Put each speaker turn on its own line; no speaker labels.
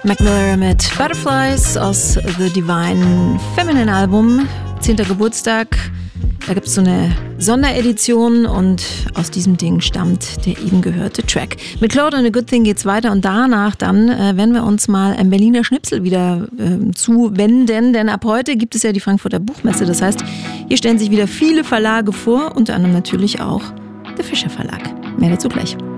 Mac Miller mit Butterflies aus The Divine Feminine Album, 10. Geburtstag. Da gibt es so eine Sonderedition und aus diesem Ding stammt der eben gehörte Track. Mit Claude and a Good Thing geht's weiter und danach dann werden wir uns mal einem Berliner Schnipsel wieder zuwenden, denn ab heute gibt es ja die Frankfurter Buchmesse. Das heißt, hier stellen sich wieder viele Verlage vor, unter anderem natürlich auch der Fischer Verlag. Mehr dazu gleich.